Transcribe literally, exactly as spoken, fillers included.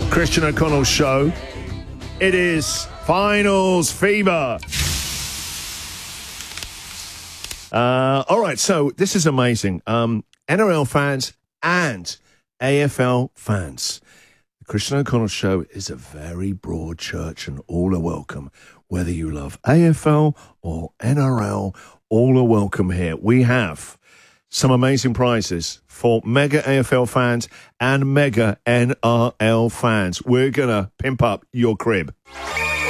Christian O'Connell Show. It is Finals Fever. Uh, all right, so this is amazing. Um, N R L fans and A F L fans. The Christian O'Connell Show is a very broad church and all are welcome. Whether you love A F L or N R L, all are welcome here. We have some amazing prizes for mega A F L fans and mega N R L fans. We're going to pimp up your crib.